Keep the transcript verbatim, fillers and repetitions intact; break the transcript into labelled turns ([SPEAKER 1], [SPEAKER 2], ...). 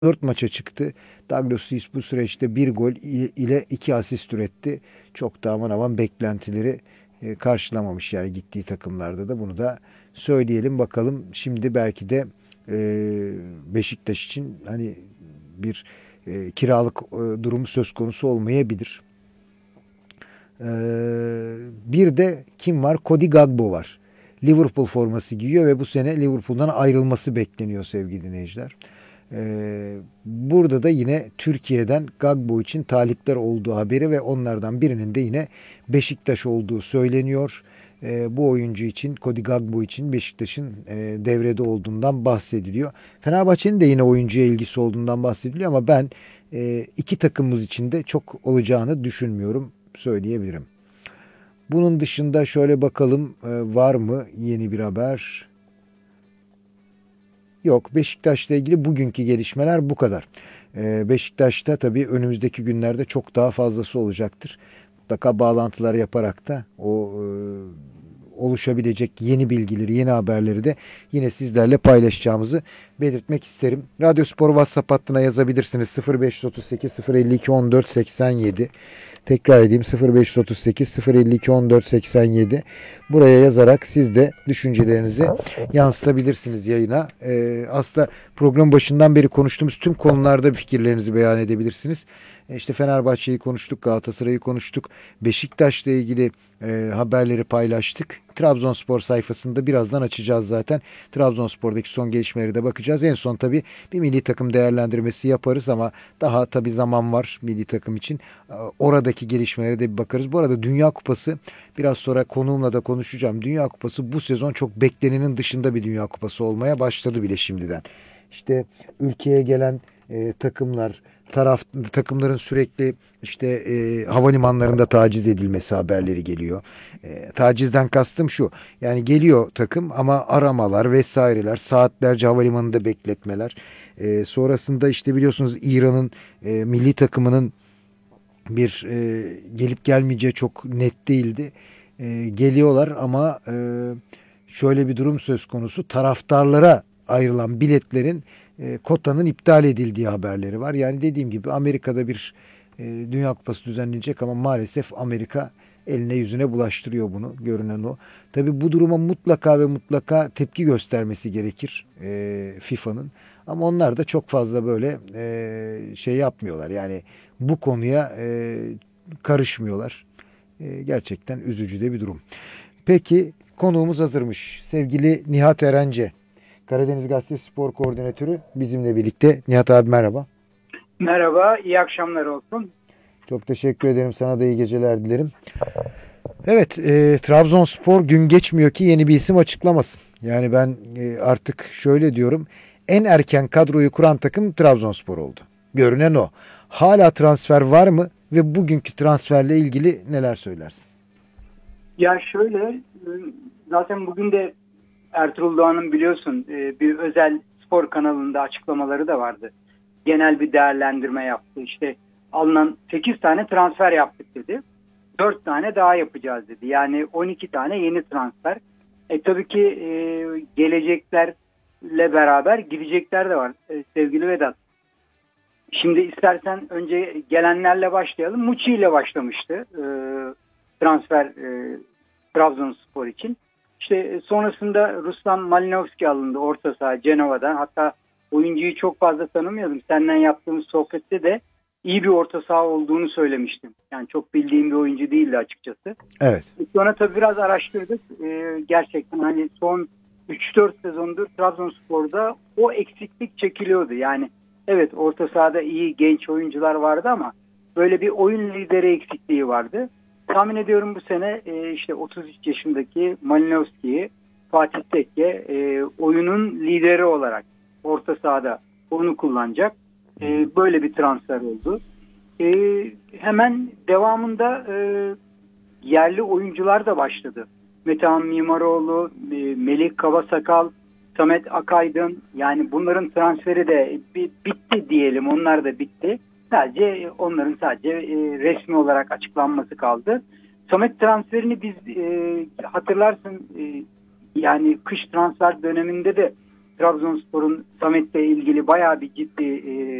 [SPEAKER 1] dört maça çıktı. Douglas Luiz bu süreçte bir gol ile iki asist üretti. Çok da aman aman beklentileri e, karşılamamış yani gittiği takımlarda da bunu da söyleyelim bakalım. Şimdi belki de e, Beşiktaş için hani bir e, kiralık e, durumu söz konusu olmayabilir. E, Bir de kim var? Cody Gakpo var. Liverpool forması giyiyor ve bu sene Liverpool'dan ayrılması bekleniyor sevgili dinleyiciler. Ee, burada da yine Türkiye'den Gagbo için talipler olduğu haberi ve onlardan birinin de yine Beşiktaş olduğu söyleniyor. Ee, bu oyuncu için, Cody Gagbo için Beşiktaş'ın e, devrede olduğundan bahsediliyor. Fenerbahçe'nin de yine oyuncuya ilgisi olduğundan bahsediliyor ama ben e, iki takımımız için de çok olacağını düşünmüyorum söyleyebilirim. Bunun dışında şöyle bakalım e, var mı yeni bir haber? Yok, Beşiktaş'la ilgili bugünkü gelişmeler bu kadar. Ee, Beşiktaş'ta tabii önümüzdeki günlerde çok daha fazlası olacaktır. Mutlaka bağlantılar yaparak da o e, oluşabilecek yeni bilgileri, yeni haberleri de yine sizlerle paylaşacağımızı belirtmek isterim. Radyo Spor WhatsApp hattına yazabilirsiniz. sıfır beş otuz sekiz sıfır elli iki on dört seksen yedi. Tekrar edeyim sıfır beş otuz sekiz sıfır elli iki on dört seksen yedi. Buraya yazarak siz de düşüncelerinizi yansıtabilirsiniz yayına. Ee, aslında program başından beri konuştuğumuz tüm konularda fikirlerinizi beyan edebilirsiniz. E İşte Fenerbahçe'yi konuştuk, Galatasaray'ı konuştuk, Beşiktaş'la ilgili e, haberleri paylaştık. Trabzonspor sayfasında birazdan açacağız zaten. Trabzonspor'daki son gelişmeleri de bakacağız. En son tabii bir milli takım değerlendirmesi yaparız ama daha tabii zaman var milli takım için. Oradaki gelişmelere de bir bakarız. Bu arada Dünya Kupası biraz sonra konuğumla da konuşacağım. Dünya Kupası bu sezon çok beklenenin dışında bir Dünya Kupası olmaya başladı bile şimdiden. İşte ülkeye gelen e, takımlar, taraf takımların sürekli işte e, havalimanlarında taciz edilmesi haberleri geliyor. E, tacizden kastım şu. Yani geliyor takım ama aramalar vesaireler, saatlerce havalimanında bekletmeler. E, sonrasında işte biliyorsunuz İran'ın e, milli takımının bir e, gelip gelmeyeceği çok net değildi. E, geliyorlar ama e, şöyle bir durum söz konusu. Taraftarlara ayrılan biletlerin e, kotanın iptal edildiği haberleri var. Yani dediğim gibi Amerika'da bir e, Dünya Kupası düzenlenecek ama maalesef Amerika eline yüzüne bulaştırıyor bunu. Görünen o. Tabii bu duruma mutlaka ve mutlaka tepki göstermesi gerekir e, FIFA'nın. Ama onlar da çok fazla böyle e, şey yapmıyorlar. Yani bu konuya e, karışmıyorlar. E, gerçekten üzücü de bir durum. Peki konuğumuz hazırmış. Sevgili Nihat Erence, Karadeniz Gazetesi Spor Koordinatörü bizimle birlikte. Nihat abi merhaba.
[SPEAKER 2] Merhaba, iyi akşamlar olsun.
[SPEAKER 1] Çok teşekkür ederim. Sana da iyi geceler dilerim. Evet, e, Trabzonspor gün geçmiyor ki yeni bir isim açıklamasın. Yani ben e, artık şöyle diyorum. En erken kadroyu kuran takım Trabzonspor oldu. Görünen o. Hala transfer var mı? Ve bugünkü transferle ilgili neler söylersin?
[SPEAKER 2] Ya şöyle, zaten bugün de Ertuğrul Doğan'ın biliyorsun bir özel spor kanalında açıklamaları da vardı. Genel bir değerlendirme yaptı. İşte alınan sekiz tane transfer yaptık dedi. dört tane daha yapacağız dedi. Yani on iki tane yeni transfer. E tabii ki e, geleceklerle beraber gidecekler de var e, sevgili Vedat. Şimdi istersen önce gelenlerle başlayalım. Muçi ile başlamıştı e, transfer e, Trabzonspor için. İşte sonrasında Ruslan Malinovski alındı orta saha Cenova'dan. Hatta oyuncuyu çok fazla tanımıyordum. Senden yaptığımız sohbette de iyi bir orta saha olduğunu söylemiştim. Yani çok bildiğim bir oyuncu değildi açıkçası.
[SPEAKER 1] Evet.
[SPEAKER 2] Sonra tabii biraz araştırdık. E, gerçekten hani son üç dört sezondur Trabzonspor'da o eksiklik çekiliyordu. Yani evet orta sahada iyi genç oyuncular vardı ama böyle bir oyun lideri eksikliği vardı. Tahmin ediyorum bu sene e, işte otuz üç yaşındaki Malinovski'yi Fatih Tekke e, oyunun lideri olarak orta sahada onu kullanacak. E, böyle bir transfer oldu. E, hemen devamında e, yerli oyuncular da başladı. Metehan Mimaroğlu, e, Melih Kabasakal, Samet Akaydın, yani bunların transferi de bitti diyelim. Onlar da bitti. Sadece onların sadece e, resmi olarak açıklanması kaldı. Samet transferini biz e, hatırlarsın e, yani kış transfer döneminde de Trabzonspor'un Samet'le ilgili bayağı bir ciddi e,